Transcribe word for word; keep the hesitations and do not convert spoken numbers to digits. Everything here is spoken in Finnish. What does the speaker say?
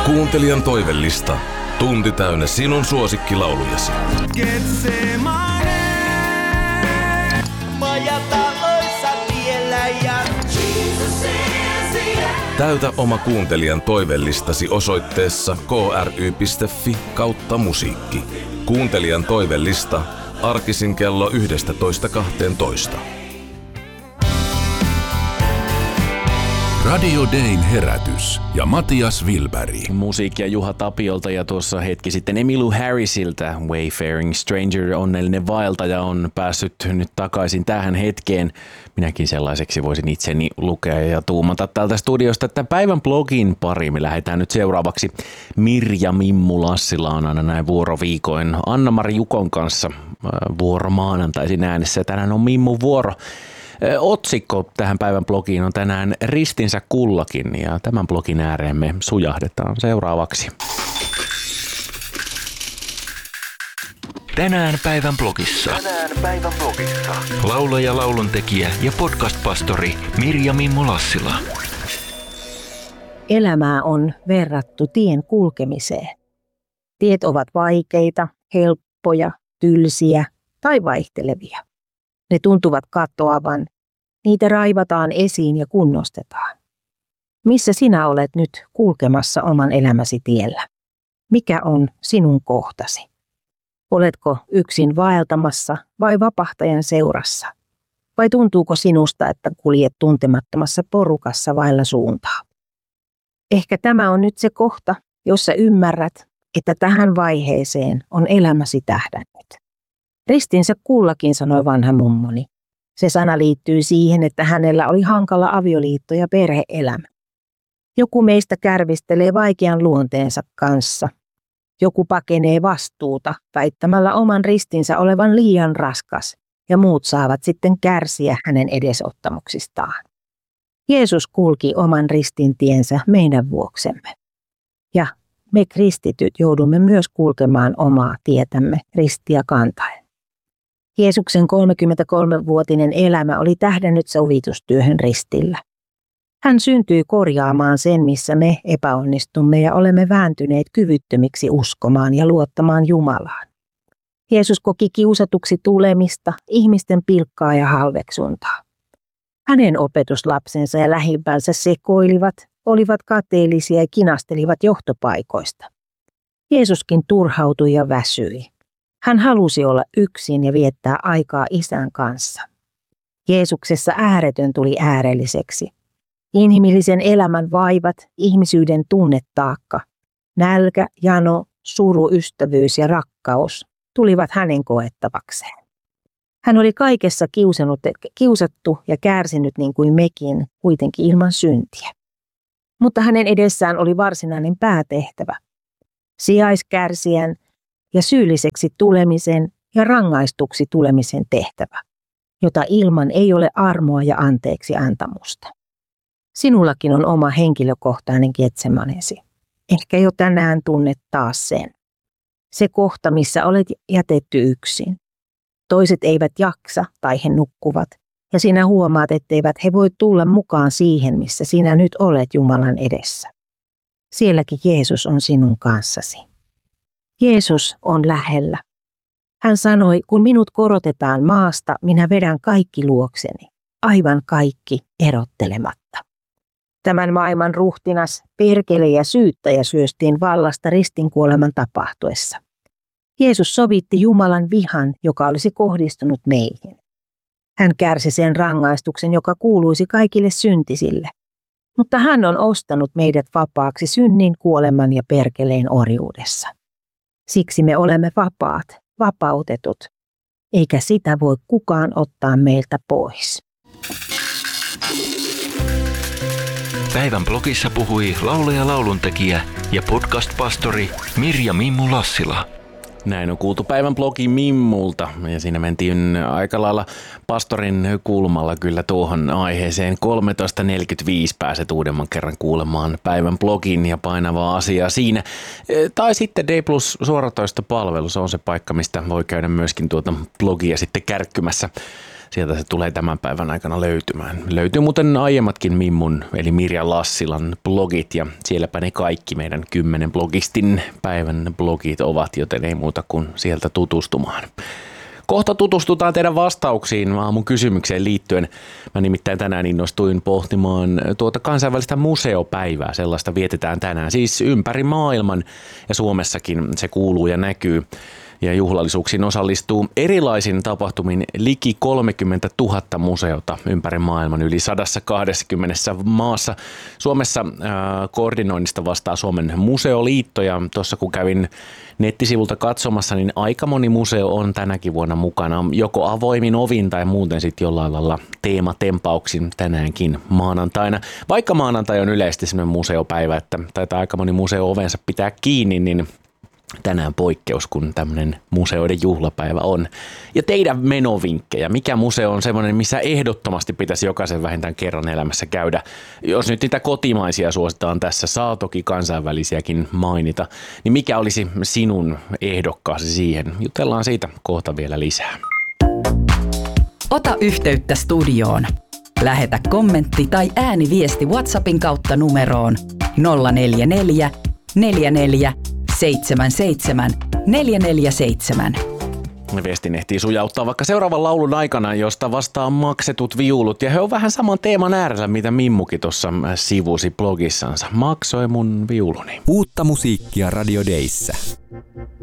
Kuuntelijan toivellista. Tunti täynnä sinun suosikkilaulujasi. Täytä oma kuuntelijan toivellistasi osoitteessa kry.fi kautta musiikki. Kuuntelijan toivellista arkisin kello yksitoista kaksitoista. Radio Dayn herätys ja Matias Wilberg. Musiikkia Juha Tapiolta ja tuossa hetki sitten Emmylou Harrisilta. Wayfaring Stranger, onnellinen vaeltaja, on päässyt nyt takaisin tähän hetkeen. Minäkin sellaiseksi voisin itseni lukea ja tuumata täältä studiosta, että päivän blogin pari me lähdetään nyt seuraavaksi. Mirja Mimmu Lassila on aina näin vuoroviikoin Anna-Mari Jukon kanssa vuoro maanantaisin äänessä. Tänään on Mimmu vuoro. Otsikko tähän päivän blogiin on tänään Ristinsä kullakin ja tämän blogin ääreen me sujahdetaan seuraavaksi. Tänään päivän blogissa. Tänään päivän blogissa. Laulaja, lauluntekijä ja podcast-pastori Mirja Mimmu Lassila. Elämää on verrattu tien kulkemiseen. Tiet ovat vaikeita, helppoja, tylsiä tai vaihtelevia. Ne tuntuvat katoavan. Niitä raivataan esiin ja kunnostetaan. Missä sinä olet nyt kulkemassa oman elämäsi tiellä? Mikä on sinun kohtasi? Oletko yksin vaeltamassa vai vapahtajan seurassa? Vai tuntuuko sinusta, että kuljet tuntemattomassa porukassa vailla suuntaa? Ehkä tämä on nyt se kohta, jossa ymmärrät, että tähän vaiheeseen on elämäsi tähdännyt. Ristinsä kullakin, sanoi vanha mummoni. Se sana liittyy siihen, että hänellä oli hankala avioliitto ja perhe-elämä. Joku meistä kärvistelee vaikean luonteensa kanssa. Joku pakenee vastuuta väittämällä oman ristinsä olevan liian raskas ja muut saavat sitten kärsiä hänen edesottamuksistaan. Jeesus kulki oman ristintiensä meidän vuoksemme. Ja me kristityt joudumme myös kulkemaan omaa tietämme ristiä kantaen. Jeesuksen kolmekymmentäkolmevuotinen elämä oli tähdännyt sovitustyöhön ristillä. Hän syntyi korjaamaan sen, missä me epäonnistumme ja olemme vääntyneet kyvyttömiksi uskomaan ja luottamaan Jumalaan. Jeesus koki kiusatuksi tulemista, ihmisten pilkkaa ja halveksuntaa. Hänen opetuslapsensa ja lähimpänsä sekoilivat, olivat kateellisia ja kinastelivat johtopaikoista. Jeesuskin turhautui ja väsyi. Hän halusi olla yksin ja viettää aikaa Isän kanssa. Jeesuksessa ääretön tuli äärelliseksi. Inhimillisen elämän vaivat, ihmisyyden tunnetaakka, nälkä, jano, suru, ystävyys ja rakkaus tulivat hänen koettavakseen. Hän oli kaikessa kiusannut, kiusattu ja kärsinyt niin kuin mekin, kuitenkin ilman syntiä. Mutta hänen edessään oli varsinainen päätehtävä. Sijaiskärsijän ja syylliseksi tulemisen ja rangaistuksi tulemisen tehtävä, jota ilman ei ole armoa ja anteeksi antamusta. Sinullakin on oma henkilökohtainen Getsemanesi. Ehkä jo tänään tunnet taas sen. Se kohta, missä olet jätetty yksin. Toiset eivät jaksa tai he nukkuvat, ja sinä huomaat, etteivät he voi tulla mukaan siihen, missä sinä nyt olet Jumalan edessä. Sielläkin Jeesus on sinun kanssasi. Jeesus on lähellä. Hän sanoi, kun minut korotetaan maasta, minä vedän kaikki luokseni, aivan kaikki erottelematta. Tämän maailman ruhtinas, perkele ja syyttäjä syöstiin vallasta ristinkuoleman tapahtuessa. Jeesus sovitti Jumalan vihan, joka olisi kohdistunut meihin. Hän kärsi sen rangaistuksen, joka kuuluisi kaikille syntisille. Mutta hän on ostanut meidät vapaaksi synnin, kuoleman ja perkeleen orjuudessa. Siksi me olemme vapaat, vapautetut, eikä sitä voi kukaan ottaa meiltä pois. Päivän blogissa puhui laulaja, lauluntekijä ja podcast-pastori Mirja Mimmu Lassila. Näin on kuultu päivän blogi Mimmulta ja siinä mentiin aika lailla pastorin kulmalla kyllä tuohon aiheeseen. kolmetoista neljäkymmentäviisi pääset uudemman kerran kuulemaan päivän blogin ja painavaa asiaa siinä. Tai sitten D Plus suoratoistopalvelu, se on se paikka, mistä voi käydä myöskin tuota blogia sitten kärkkymässä. sieltä se tulee tämän päivän aikana löytymään. Löytyy muuten aiemmatkin Mimmun eli Mirja Lassilan blogit ja sielläpä ne kaikki meidän kymmenen blogistin päivän blogit ovat, joten ei muuta kuin sieltä tutustumaan. Kohta tutustutaan teidän vastauksiin aamun kysymykseen liittyen. Mä nimittäin tänään innostuin pohtimaan tuota kansainvälistä museopäivää. Sellaista vietetään tänään siis ympäri maailman ja Suomessakin se kuuluu ja näkyy. Ja juhlallisuuksiin osallistuu erilaisin tapahtumin liki kolmekymmentätuhatta museota ympäri maailman yli sata kaksikymmentä maassa. Suomessa ää, koordinoinnista vastaa Suomen museoliitto ja tuossa kun kävin nettisivulta katsomassa, niin aika moni museo on tänäkin vuonna mukana. Joko avoimin ovin tai muuten sitten jollain lailla teematempauksin tänäänkin maanantaina. Vaikka maanantai on yleisesti sellainen museopäivä, että taitaa aika moni museo ovensa pitää kiinni, niin tänään poikkeus, kun tämmöinen museoiden juhlapäivä on. Ja teidän menovinkkejä. Mikä museo on semmoinen, missä ehdottomasti pitäisi jokaisen vähintään kerran elämässä käydä? Jos nyt niitä kotimaisia suositaan tässä, saa toki kansainvälisiäkin mainita, niin mikä olisi sinun ehdokkaasi siihen? Jutellaan siitä kohta vielä lisää. Ota yhteyttä studioon. Lähetä kommentti tai ääniviesti WhatsAppin kautta numeroon nolla neljä neljä neljä neljä seitsemän seitsemän neljä neljä seitsemän. Viestin ehtii sujauttaa vaikka seuraavan laulun aikana, josta vastaa maksetut viulut. Ja he on vähän saman teeman äärellä, mitä Mimmukin tuossa sivusi blogissansa. Maksoi mun viuluni. Uutta musiikkia Radio Dayssä.